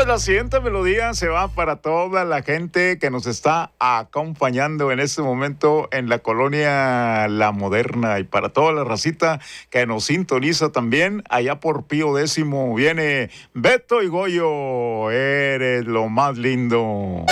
pues la siguiente melodía se va para toda la gente que nos está acompañando en este momento en la colonia La Moderna y para toda la racita que nos sintoniza también allá por Pío X. Viene Beto y Goyo, eres lo más lindo.